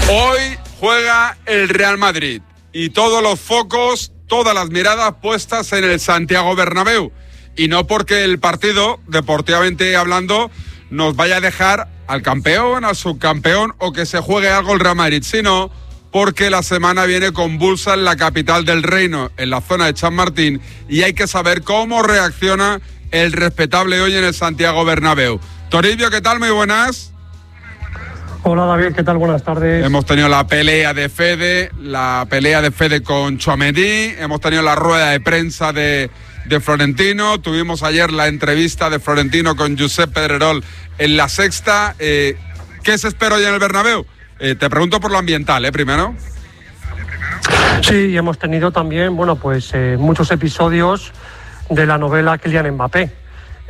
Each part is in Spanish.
Hoy juega el Real Madrid y todos los focos, todas las miradas puestas en el Santiago Bernabéu. Y no porque el partido, deportivamente hablando, nos vaya a dejar al campeón, al subcampeón o que se juegue algo el Real Madrid, sino porque la semana viene convulsa en la capital del reino, en la zona de Chamartín, y hay que saber cómo reacciona el respetable hoy en el Santiago Bernabéu. Toribio, ¿qué tal? Muy buenas. Hola David, ¿qué tal? Buenas tardes. Hemos tenido la pelea de Fede con Tchouaméni, hemos tenido la rueda de prensa de Florentino, tuvimos ayer la entrevista de Florentino con Josep Pedrerol en La Sexta. ¿Qué se espera hoy en el Bernabéu? Te pregunto por lo ambiental, primero. Sí, hemos tenido también, muchos episodios de la novela Kylian Mbappé.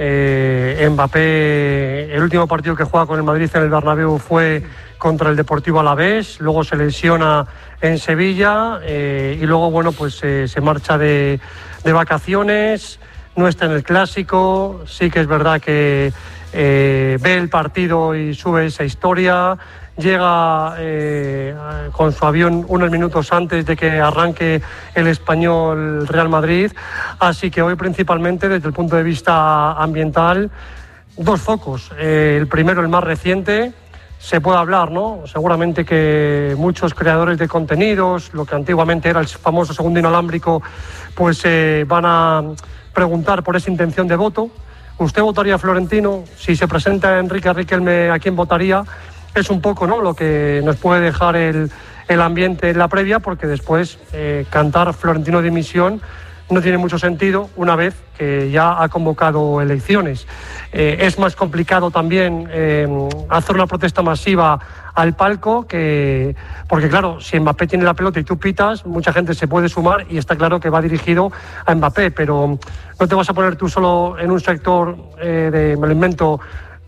Mbappé, el último partido que juega con el Madrid en el Bernabéu fue contra el Deportivo Alavés, luego se lesiona en Sevilla y luego se marcha de vacaciones, no está en el Clásico. Sí que es verdad que ve el partido y sube esa historia. Llega con su avión unos minutos antes de que arranque el Español Real Madrid. Así que hoy principalmente desde el punto de vista ambiental, dos focos. El primero, el más reciente, se puede hablar, ¿no? Seguramente que muchos creadores de contenidos, lo que antiguamente era el famoso segundo inalámbrico, van a preguntar por esa intención de voto. ¿Usted votaría a Florentino? Si se presenta Enrique Riquelme, ¿a quién votaría? Es un poco, ¿no?, lo que nos puede dejar el ambiente en la previa, porque después cantar Florentino dimisión no tiene mucho sentido una vez que ya ha convocado elecciones. Es más complicado también hacer una protesta masiva al palco, porque claro, si Mbappé tiene la pelota y tú pitas, mucha gente se puede sumar y está claro que va dirigido a Mbappé, pero no te vas a poner tú solo en un sector me lo invento,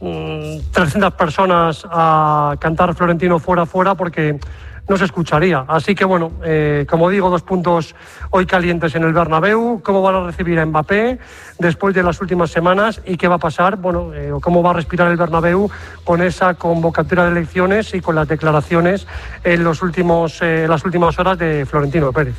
300 personas a cantar Florentino fuera, porque no se escucharía. Así que como digo, dos puntos hoy calientes en el Bernabéu. ¿Cómo van a recibir a Mbappé después de las últimas semanas? ¿Y qué va a pasar? ¿Cómo va a respirar el Bernabéu con esa convocatoria de elecciones y con las declaraciones en las últimas horas de Florentino Pérez?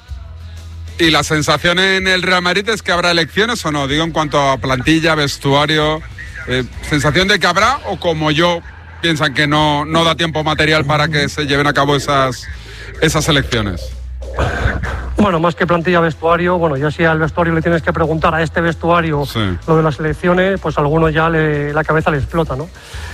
¿Y la sensación en el Real Madrid es que habrá elecciones o no? Digo, en cuanto a plantilla, vestuario, ¿sensación de que habrá, o como yo piensan que no da tiempo material para que se lleven a cabo esas elecciones? Bueno, más que plantilla, vestuario, ya si al vestuario le tienes que preguntar a este vestuario, sí, lo de las elecciones, pues a alguno ya la cabeza le explota, ¿no?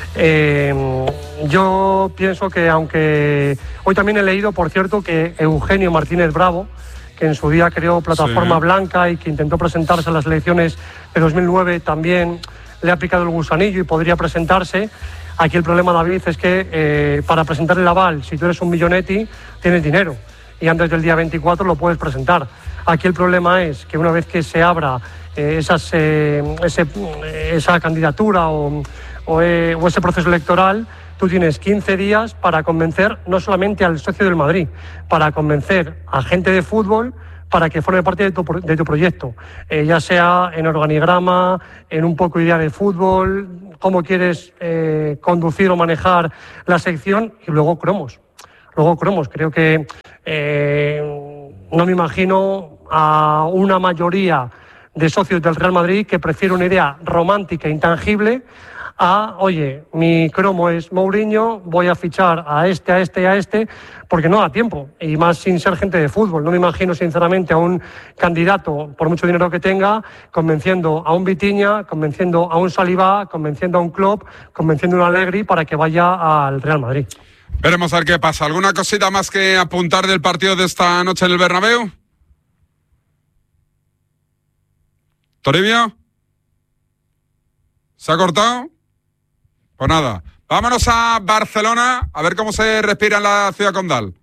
Yo pienso que, aunque hoy también he leído, por cierto, que Eugenio Martínez Bravo, que en su día creó Plataforma, sí, Blanca y que intentó presentarse a las elecciones de 2009, también le ha picado el gusanillo y podría presentarse. Aquí el problema, David, es que para presentar el aval, si tú eres un millonetti, tienes dinero y antes del día 24 lo puedes presentar. Aquí el problema es que una vez que se abra esa candidatura o ese proceso electoral, tú tienes 15 días para convencer no solamente al socio del Madrid, para convencer a gente de fútbol para que forme parte de tu proyecto, ya sea en organigrama, en un poco idea de fútbol, cómo quieres conducir o manejar la sección, y luego cromos. Creo que no me imagino a una mayoría de socios del Real Madrid que prefiere una idea romántica, intangible, oye, mi cromo es Mourinho, voy a fichar a este, porque no da tiempo, y más sin ser gente de fútbol. No me imagino, sinceramente, a un candidato, por mucho dinero que tenga, convenciendo a un Vitinha, convenciendo a un Saliba, convenciendo a un Klopp, convenciendo a un Allegri para que vaya al Real Madrid. Veremos a ver qué pasa. ¿Alguna cosita más que apuntar del partido de esta noche en el Bernabéu? ¿Toribio? ¿Se ha cortado? Pues nada, vámonos a Barcelona a ver cómo se respira en la ciudad condal.